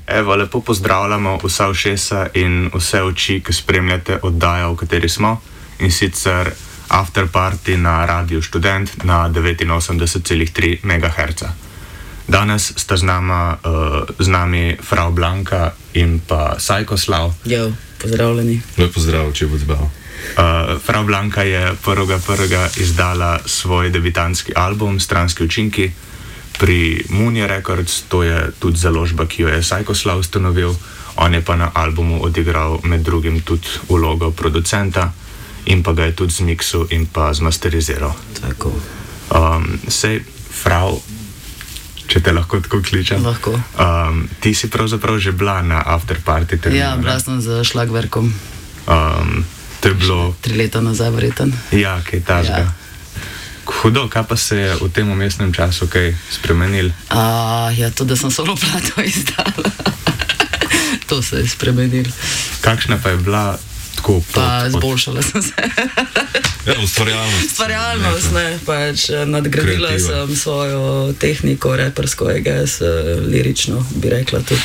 Evo, lepo pozdravljamo vsa ušesa in vse oči, ki spremljate oddajo, v kateri smo, in sicer After Party na Radiu Študent na 89,3 MHz. Danes sta z nami Frau Blanka in pa Sajkoslav. Jo, pozdravljeni. Lep pozdrav, če bo zbal. Frau Blanka je 1.1. izdala svoj debitantski album Stranski učinki pri Mooney Records, to je tudi založba, ki jo je Sajkoslav ustanovil. On je pa na albumu odigral med drugim tudi vlogo producenta in pa ga je tudi zmiksil in pa zmasteriziral. Tako. Sej, Frau, če te lahko tako kličem. Lahko. Ti si pravzaprav že bila na After Party terminu. Ja, bila sem za Šlagverkom. To je bilo 3 leta nazaj, verjetno. Ja, kaj tažga. Ja. Hudo, kaj pa se je v tem umestnem času kaj spremenil? Ja, to, da sem solo plato izdala. To se je spremenil. Kakšna pa je bila tako zboljšala sem se. Ja, ustvarjalnost. Ustvarjalnost, ne. Pač nadgradila Kreativa. sem svojo tehniko, repersko, lirično, bi rekla tudi.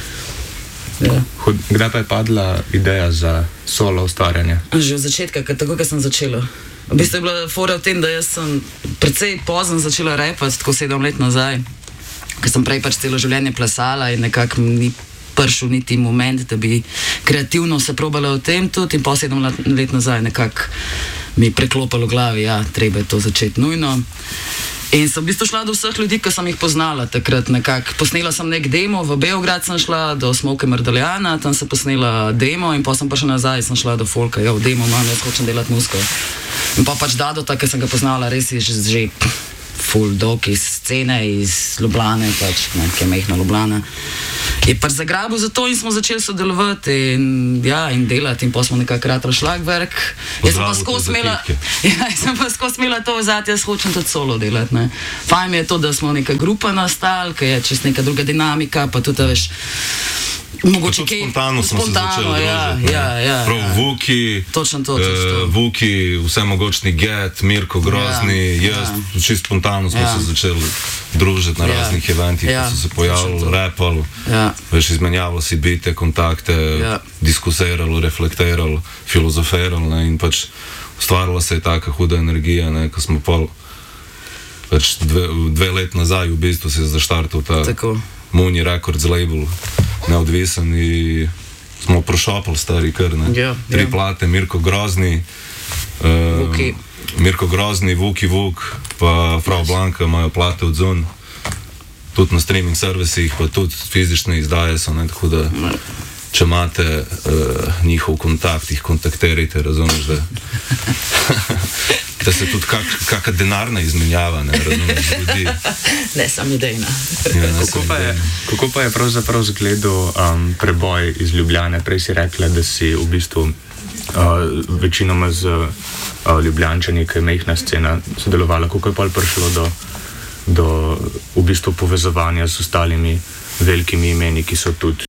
Ja. Kdaj pa je padla ideja za solo ustvarjanje? Že od začetka, tako sem začela. V bistvu je bila fora v tem, da jaz sem precej pozno začela repati, tako 7 let nazaj, ker sem prej pač celo življenje plesala in nekako ni prišel niti moment, da bi kreativno se probala v tem tudi, in po 7 let nazaj nekako mi je preklopalo v glavi, ja, treba je to začeti nujno. In sem v bistvu šla do vseh ljudi, ki sem jih poznala takrat nekako. Posnela sem nek demo, v Beograd sem šla do Smoke Mrdaljana, tam sem posnela demo in potem sem pa še nazaj, sem šla do Folka, v demo imam, jaz hočem delati muziko. In pa pač Dadota, ki sem ga poznala, res je že full dog iz scene, iz Ljubljane, pač nekaj mehna Ljubljana. Je pač zagrabil za to in smo začeli sodelovati in delati in pa smo nekako ratali Šlagverk. Jaz sem pa skozi imela to vzati, jaz hočem tudi solo delati, ne. Fajn mi je to, da smo neka grupa nastali, ker je čist neka druga dinamika, pa tudi, veš, mogoče kaj... Spontano smo se začeli družiti. Ja. Prav Vuki, Točno to. Vuki, vsemogočni Get, Mirko Grozni, jaz, čisto spontano smo se začeli družiti na raznih eventih, ko so se pojavili, rapali, veš, izmenjavali si bite, kontakte, diskusirali, reflektirali, filozofirali, ne, in pač ustvarila se je taka huda energija, ne, ko smo pol, pač 2 let nazaj v bistvu se je zaštartil ta Mooney Records label, neodvisen, in smo prošopali stari kar, ne. 3 plate, Mirko Grozni, Vuki Vuk, pa Frau Blanka imajo plate odzun, tudi na streaming servisih, pa tudi fizične izdaje so, ne, tako da če imate njihov kontakt, jih kontakterite, razumeš, da se tudi kakšna denarna izmenjava, ne, razumeš, ljudi. Ne, sam idejna. Kako pa je pravzaprav zgledal preboj iz Ljubljane? Prej si rekla, da si v bistvu večinoma z Ljubljančani, ki je mehna scena, sodelovala. Kako je pa prišlo do v bistvu povezovanja z ostalimi velikimi imeni, ki so tudi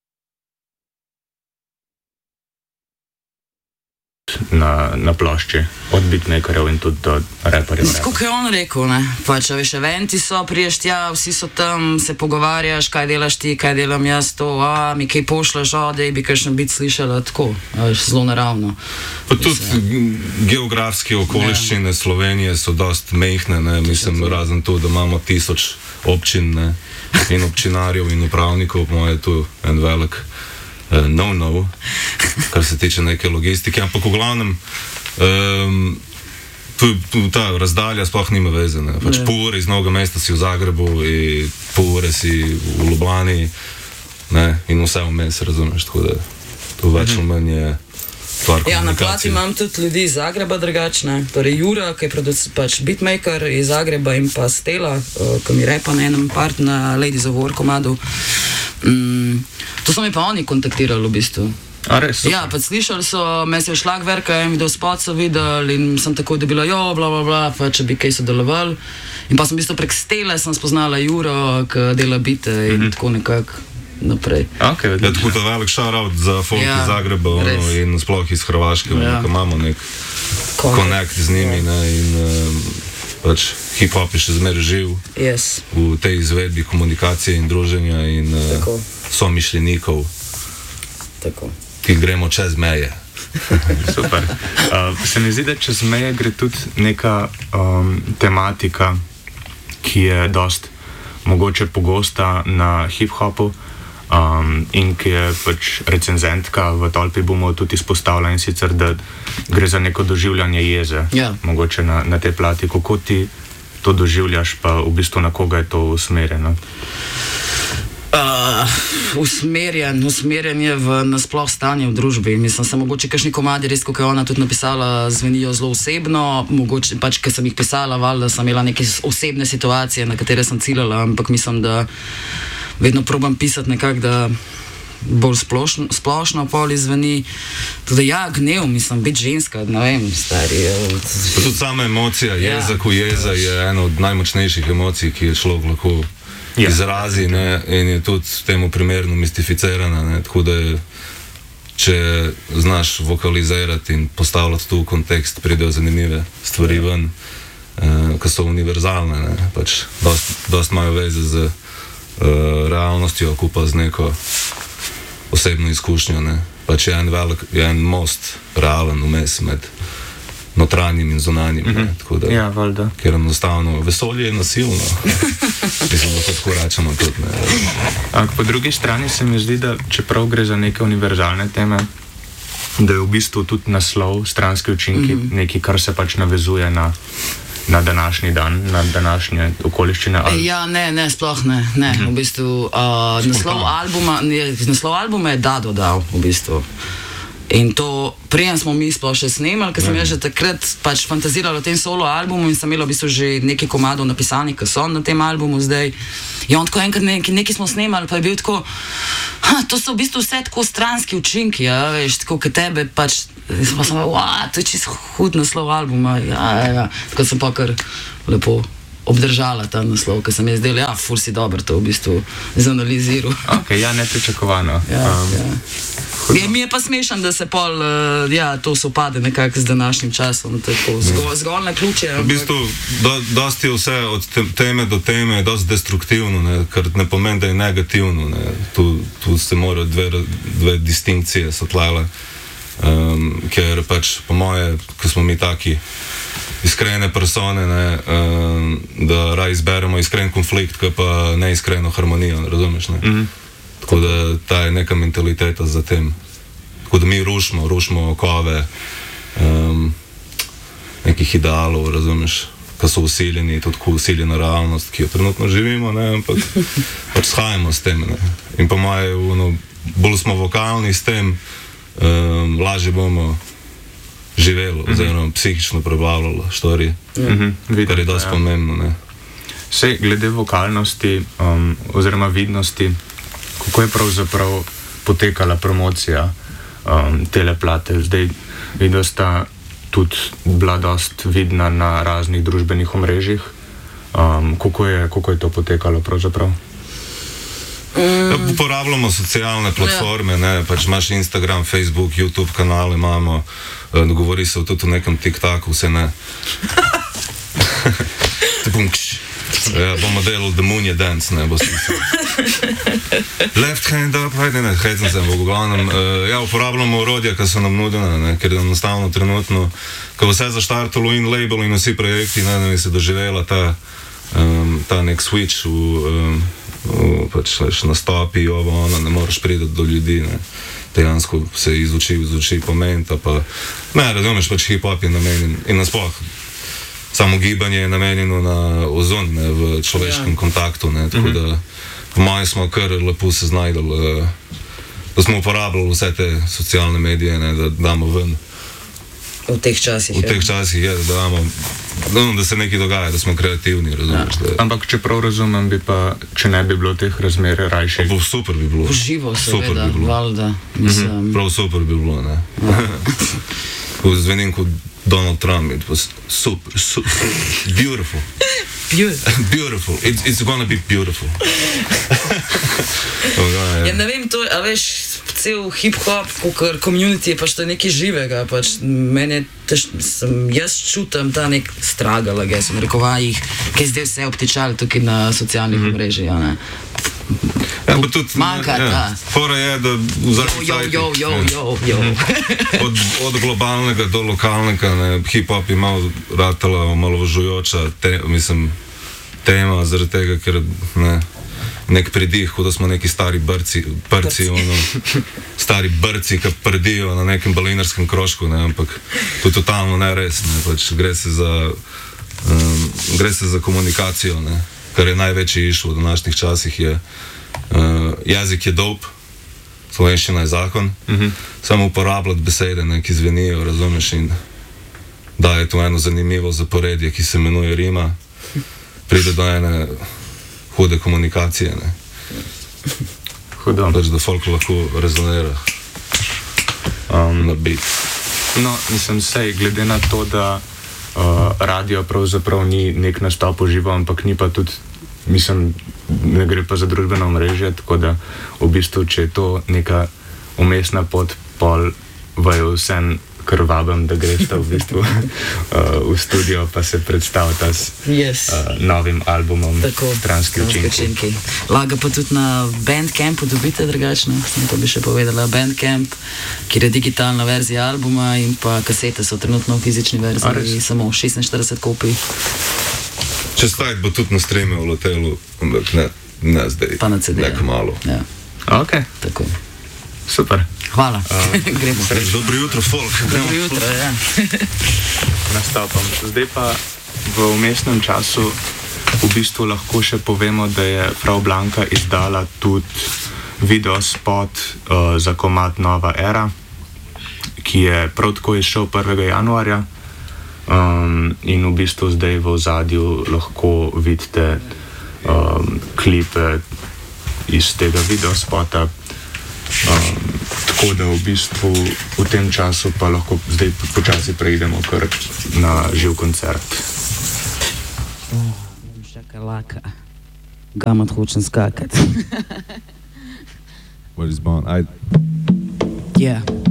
na plošči, od beatmakerjev in tudi do raperjev. Kako je on rekel, ne? Pač, veš, eventi so, priješ tja, vsi so tam, se pogovarjaš, kaj delaš ti, kaj delam jaz, to, mi kaj pošljaš, da bi kakšen bit slišala, tako, veš, zelo naravno. Pa tudi geografske okoliščine Slovenije so dost mehne, ne, mislim, razen to, da imamo 1000 občin, ne, in občinarjev in upravnikov, po moje tu en velik no, kar se tiče neke logistike, ampak v glavnem ta razdalja sploh nima veze, ne. Pač pol ure iz Novega mesta si v Zagrebu in pol ure si v Ljubljani, ne, in vse vmes, razumeš, tako da to več ali manj je stvar komunikacije. Ja, na plati imam tudi ljudi iz Zagreba drugačne, torej Jura, ki je pač beatmaker iz Zagreba, in pa Stela, ki mi repa na enem part na Ladies of War komadu. To so mi pa oni kontaktirali v bistvu. A res? Ja, pa slišali so, me se je Šlagverka in video spot so videli in sem tako dobila, bla, bla, bla, pa če bi kaj sodeloval. In pa sem v bistvu prek Stele sem spoznala Juro, ki dela bite in tako nekako naprej. Okay, ja, tako da velik shoutout za folk iz Zagreba in sploh iz Hrvaške, ko imamo nek connect z njimi, ne, in pač hip-hop je še zmeraj živ v tej izvedbi komunikacije in druženja in somišljenikov, ki gremo čez meje. Super. Se mi zdi, da čez meje gre tudi neka tematika, ki je dost mogoče pogosta na hip-hopu in ki je pač recenzentka v Tolpi bomo tudi izpostavila, in sicer, da gre za neko doživljanje jeze. Mogoče na tej plati. Kako ti to doživljaš, pa v bistvu na koga je to usmerjeno? Usmerjen je v nasploh stanje v družbi. Mislim, se mogoče kakšni komadi, res, kot je ona tudi napisala, zvenijo zelo osebno. Mogoče, pač, ker sem jih pisala, valjda sem imela neke osebne situacije, na katere sem ciljala, ampak mislim, da vedno probam pisati nekako, da bolj splošno poli zveni. Tudi gnev, mislim, biti ženska, ne vem, stari. Tudi sama emocija, jeza, ko jeza je ena od najmočnejših emocij, ki je človek lahko izrazi, ne, in je tudi temu primerno mistificirana, ne, tako da je, če znaš vokalizirati in postavljati tu v kontekst, pridejo zanimive stvari ven, ki so univerzalne, ne, pač dost imajo veze z realnostjo, ko pa z neko osebno izkušnjo, ne, pač je en most realen vmes med notranjim in zunanjim, tako da, ker enostavno vesolje je nasilno. Mislim, da to tako rečemo tudi, ne. Ampak po drugi strani se mi zdi, da čeprav gre za neke univerzalne teme, da je v bistvu tudi naslov, stranski učinki, nekaj, kar se pač navezuje na današnji dan, na današnje okoliščine. Ne, sploh ne. V bistvu, naslov albuma je Dado dal, v bistvu. In to, preden smo mi sploh še snemali, ker sem jaz že takrat pač fantazirala o tem solo albumu in sem imela v bistvu že nekaj komadov napisanih, ki so na tem albumu zdaj. In on tako enkrat nekaj smo snemali, pa je bil tako, to so v bistvu vse tako stranski učinki, veš, tako ke tebe pač, pa sem to je čisto hud naslov albuma, tako sem pa kar lepo obdržala ta naslov, ker sem jaz del, ful si dober to v bistvu zanaliziral. Ok, nepričakovano. Mi je pa smešen, da se pol, to sopade nekako z današnjim časom, tako zgolj na ključe. V bistvu, dosti je vse od teme do teme, dosti destruktivno, ne, kar ne pomeni, da je negativno, ne. Tu se morajo dve distinkcije so tlele, ker pač po moje, ko smo mi taki iskrene persone, ne, da raj izberemo iskren konflikt, ka pa neiskreno harmonijo, razumeš, ne? Tako da ta je neka mentaliteta za tem. Tako da mi rušimo okove nekih idealov, razumeš, ki so usiljeni, tudi tako usiljena realnost, ki jo trenutno živimo, ne, ampak pač shajamo s tem, ne. In po moje, bolj smo vokalni s tem, lažje bomo živelo, oziroma psihično prebavljalo stvari, kar je dosti pomembno, ne. Sej, glede vokalnosti oziroma vidnosti, kako je pravzaprav potekala promocija tele plate? Zdaj vidim, da sta tudi bila dost vidna na raznih družbenih omrežjih. Kako je to potekalo pravzaprav? Uporabljamo socialne platforme, ne, pač imaš Instagram, Facebook, YouTube kanale imamo, govori se tudi o nekem TikToku, vse ne. Bomo delali The Moon je Dance, ne, bo smisel. Left hand up, hecam se, v glavnem, uporabljamo orodja, ki so nam nudene, ne, ker je enostavno trenutno, ko vse zaštartalo in label in vsi projekti, ne, se doživela ta nek switch pač nastopi, ne moreš priti do ljudi, ne. Dejansko se izuči pomen, pa ne, razumeš, pač hip-hop je namenjen in nasploh samo gibanje je namenjeno na ozon, ne, v človeškem kontaktu, ne, tako da po mojem smo kar lepo se znajdali, da smo uporabljali vse te socialne medije, ne, da damo ven. V teh časih, da se nekaj dogaja, da smo kreativni, razumeš. Ampak čeprav razumem, bi pa, če ne bi bilo teh razmer rajši. Super bi bilo. Uživo seveda, valjda. Prav super bi bilo, ne. Ko zvenim kot Donald Trump, it was super, beautiful. Beautiful. It's gonna be beautiful. Ja, ne vem, to, a veš, cel hip-hop, kot community je pač to nekaj živega, pač meni jaz čutim ta nek struggle, sem rekovajih, ki je zdaj vse obtičali tukaj na socialnih mrežih, ja, ne. Ja, pa tudi manjka, ta. Fora je, da v zadnjih od globalnega do lokalnega, ne, hip-hop je malo ratala omalovažujoča tema, zaradi tega, ker nek pridih, da smo neki stari prci, stari brci, ki predijo na nekem balinarskem krožku, ne, ampak to je totalno neres, ne, pač gre se za komunikacijo, ne, kar je največji issue v današnjih časih je jezik je dope, slovenščina je zakon, samo uporabljati besede, ne, ki zvenijo, razumeš, in daje to eno zanimivo zaporedje, ki se imenuje rima, pride do ene hude komunikacije, ne. Hudo. Pač, da folk lahko rezonira na beat. No, mislim, sej, glede na to, da radio pravzaprav ni nek nastop v živo, ampak ni pa tudi, mislim, ne gre pa za družbeno omrežje, tako da v bistvu, če je to neka umestna pot, pol vaju vsem krvabem, da greš v bistvu v studio, pa se predstavlja s novim albumom Stranski učinki. Laga pa tudi na Bandcampu dobite drugačno, sem to bi še povedala, Bandcamp, kjer je digitalna verzija albuma in pa kasete so trenutno v fizični verziji, samo 46 kopij. Čez tajt bo tudi na streame v Lotelu, ampak ne zdaj, pa na CD, neko malo. Ja. Ok. Tako. Super. Hvala. Gremo. Dobro jutro, folk. Dobro jutro, ja. Nastopam. Zdaj pa v umestnem času v bistvu lahko še povemo, da je Frau Blanka izdala tudi videospot za komad Nova era, ki je prav tako izšel 1. januarja in v bistvu zdaj v ozadju lahko vidite klipe iz tega videospota. Tako da v bistvu v tem času pa lahko zdaj počasi preidemo kar na živ koncert. Šakalaka. Gamat hočem skakat. What is born? Yeah.